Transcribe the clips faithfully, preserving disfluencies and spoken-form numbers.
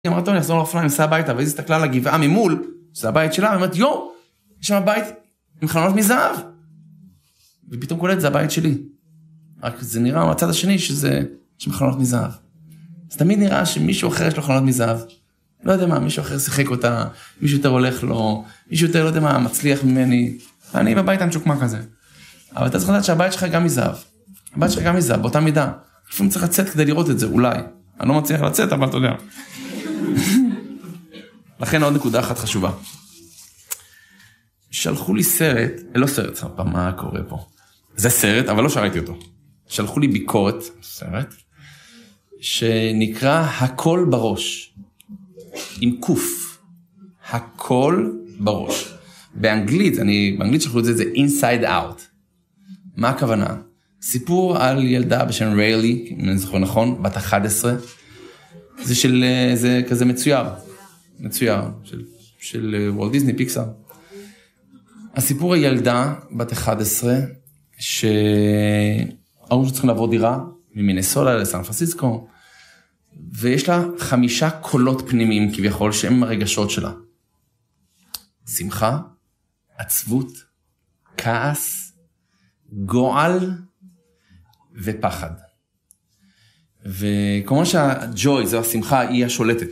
היא אמרת, אני אחזור לאופניים, נסע הביתה, והיא הסתכלה על הגבעה ממול, שזה הבית שלה, ואומרת, יו, יש שם בית עם חלונות מזהב. ופתאום קולט, זה הבית שלי. רק זה נראה מהצד השני שזה, יש שם חלונות מזהב. אז תמיד נראה שמישהו אחר יש לו חלונות מזהב. לא יודע מה, מישהו אחר שיחק אותה, מישהו יותר הולך לו, מישהו יותר, לא יודע מה, מצליח ממני. אני בבית הנשוקמה כזה. אבל אתה צריך לדעת שהבית שלך גם מזהב. הבית שלך גם מזהב, באותה מידה. לפעמים צריך לצאת כדי לראות את זה, אולי. אני לא מצליח לצאת, אבל אתה יודע. לכן עוד נקודה אחת חשובה. שלחו לי סרט, לא סרט, פעם, מה קורה פה? זה סרט, אבל לא שראיתי אותו. שלחו לי ביקורת, סרט, שנקרא הכל בראש. עם קוף. הכל בראש. באנגלית, אני, באנגלית שלחו את זה, זה inside out. מה הכוונה? סיפור על ילדה בשם ריילי, אם אני זוכר נכון, בת אחת עשרה, זה של, זה כזה מצויר, מצויר, של, של וולט דיסני, פיקסאר. הסיפור הילדה, בת אחת עשרה, שהראו שצריכים לעבור דירה, ממינסולה לסן פרנסיסקו, ויש לה חמישה קולות פנימיים, כביכול, שהם הרגשות שלה. שמחה, עצבות, כעס, גועל ופחד. וכמו שהג'וי, זו השמחה, היא השולטת.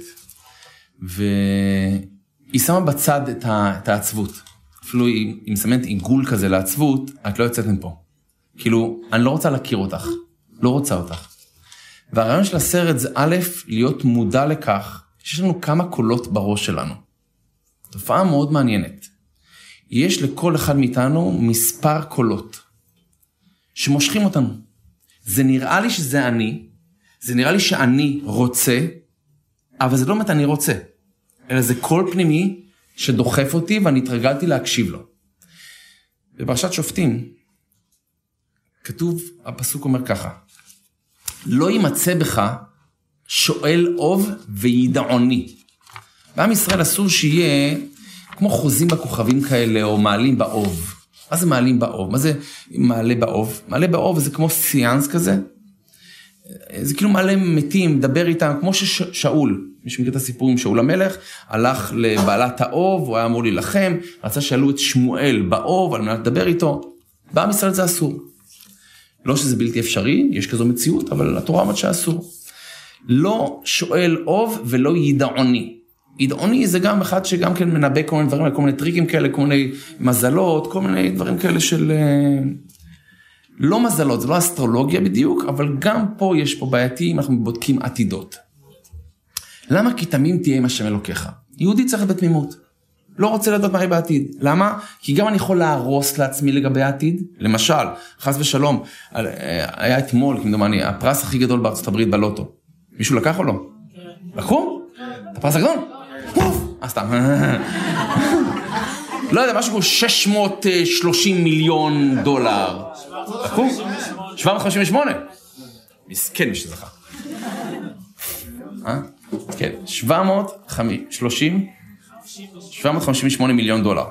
והיא שמה בצד את, ה... את העצבות. אפילו היא, היא מסמנת עיגול כזה לעצבות, את לא יוצאת מפה. כאילו, אני לא רוצה להכיר אותך. לא רוצה אותך. והרעיון של הסרט זה א', להיות מודע לכך, שיש לנו כמה קולות בראש שלנו. תופעה מאוד מעניינת. יש לכל אחד מאיתנו מספר קולות, שמושכים אותנו. זה נראה לי שזה אני, זה נראה לי שאני רוצה, אבל זה לא באמת אני רוצה, אלא זה קול פנימי שדוחף אותי ואני התרגלתי להקשיב לו. בפרשת שופטים, כתוב, הפסוק אומר ככה, לא יימצא בך שואל אוב וידעוני. בעם ישראל אסור שיהיה כמו חוזים בכוכבים כאלה, או מעלים באוב. מה זה מעלים באוב? מה זה מעלה באוב? מעלה באוב זה כמו סיאנס כזה. זה כאילו מעלה מתים, דבר איתם, כמו ששאול, מי שמכיר את הסיפור עם שאול המלך, הלך לבעלת האוב, הוא היה אמור להילחם, רצה שאלו את שמואל באוב, על מנת לדבר איתו. בעם ישראל זה אסור. לא שזה בלתי אפשרי, יש כזו מציאות, אבל התורה אומרת שאסור. לא שואל אוב ולא ידעוני. ידעוני זה גם אחד שגם כן מנבא כל מיני דברים, כל מיני טריקים כאלה, כל מיני מזלות, כל מיני דברים כאלה של... לא מזלות, זה לא אסטרולוגיה בדיוק, אבל גם פה יש פה בעייתי, אנחנו בודקים עתידות. למה? כי תמים תהיה עם השם אלוקיך. יהודי צריך בתמימות. לא רוצה לדעת מה יהיה בעתיד. למה? כי גם אני יכול להרוס לעצמי לגבי העתיד. למשל, חס ושלום, היה אתמול, כמדומני, הפרס הכי גדול בארצות הברית בלוטו. מישהו לקח או לא? לקחו? את הפרס הגדול? אה, סתם. לא יודע, משהו כמו שש מאות ושלושים מיליון דולר. לקחו? שבע מאות חמישים ושמונה. מסכן מי שזכה. אה? כן, שבע מאות חמישים ושמונה מיליון דולר.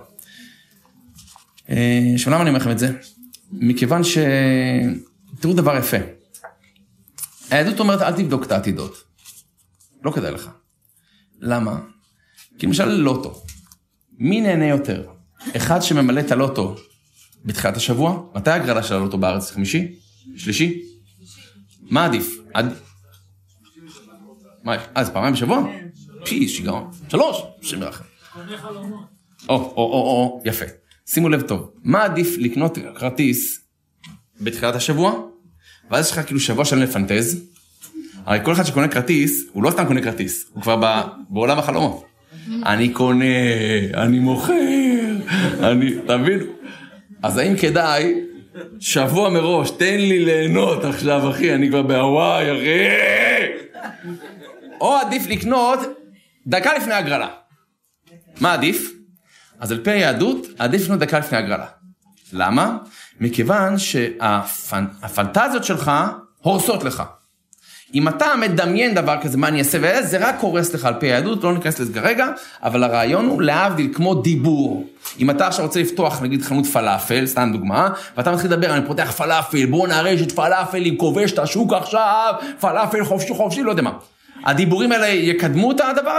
עכשיו, למה אני אומר לכם את זה? מכיוון ש... תראו דבר יפה. היהדות אומרת, אל תבדוק את העתידות. לא כדאי לך. למה? כי למשל לוטו. מי נהנה יותר? אחד שממלא את הלוטו בתחילת השבוע? מתי הגרלה של הלוטו בארץ? חמישי? שלישי? מה עדיף? עד... מה? אז פעמיים בשבוע? פי, שיגעון. שלוש? שמרחם. או, או, או, או, יפה. שימו לב טוב. מה עדיף לקנות כרטיס בתחילת השבוע? ואז יש לך כאילו שבוע שלם לפנטז. הרי כל אחד שקונה כרטיס, הוא לא סתם קונה כרטיס. הוא כבר בעולם החלומות. אני קונה, אני מוכר, אני, תבין? אז האם כדאי, שבוע מראש, תן לי ליהנות עכשיו, אחי, אני כבר בהוואי, אחי. או עדיף לקנות דקה לפני הגרלה. מה עדיף? אז על פי היהדות, עדיף לקנות דקה לפני הגרלה. למה? מכיוון שהפנטזיות שלך הורסות לך. אם אתה מדמיין דבר כזה, מה אני אעשה ואיזה, זה רק הורס לך על פי היהדות, לא ניכנס לזה כרגע, אבל הרעיון הוא להבדיל כמו דיבור. אם אתה עכשיו רוצה לפתוח, נגיד, חנות פלאפל, סתם דוגמה, ואתה מתחיל לדבר, אני פותח פלאפל, בוא נרשת פלאפל, עם כובש את השוק עכשיו, פלאפל חופשי חופשי, לא יודע מה. הדיבורים האלה יקדמו את הדבר